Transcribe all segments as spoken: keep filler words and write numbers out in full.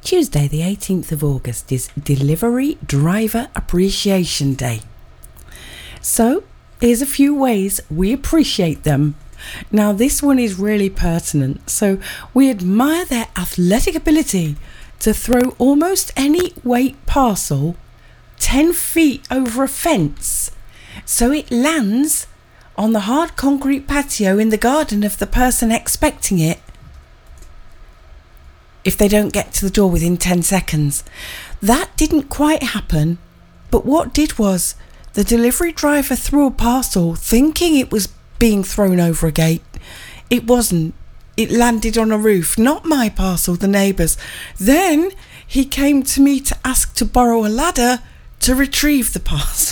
Tuesday the eighteenth of August is Delivery Driver Appreciation Day. So here's a few ways we appreciate them. Now this one is really pertinent. So we admire their athletic ability to throw almost any weight parcel ten feet over a fence so it lands on the hard concrete patio in the garden of the person expecting it if they don't get to the door within ten seconds. That didn't quite happen, but what did was the delivery driver threw a parcel thinking it was being thrown over a gate. It wasn't. It landed on a roof, not my parcel, the neighbour's. Then he came to me to ask to borrow a ladder to retrieve the parcel.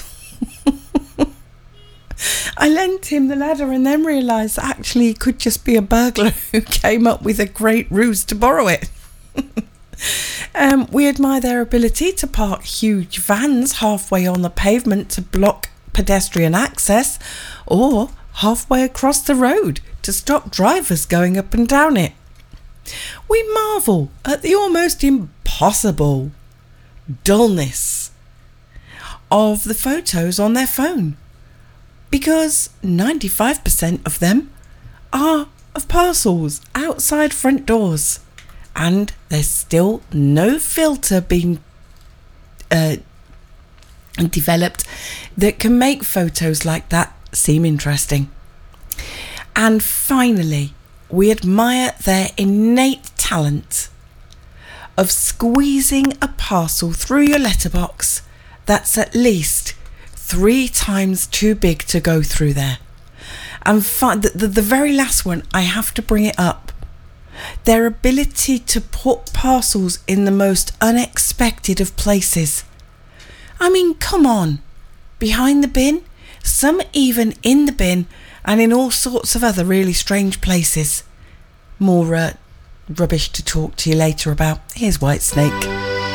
I lent him the ladder and then realised actually it could just be a burglar who came up with a great ruse to borrow it. um, we admire their ability to park huge vans halfway on the pavement to block pedestrian access, or halfway across the road to stop drivers going up and down it. We marvel at the almost impossible dullness of the photos on their phone, because ninety-five percent of them are of parcels outside front doors, and there's still no filter being uh, developed that can make photos like that seem interesting. And finally, we admire their innate talent of squeezing a parcel through your letterbox that's at least three times too big to go through there. And fi- the, the, the very last one, I have to bring it up. Their ability to put parcels in the most unexpected of places. I mean, come on. Behind the bin, some even in the bin, and in all sorts of other really strange places. More uh, rubbish to talk to you later about. Here's Whitesnake.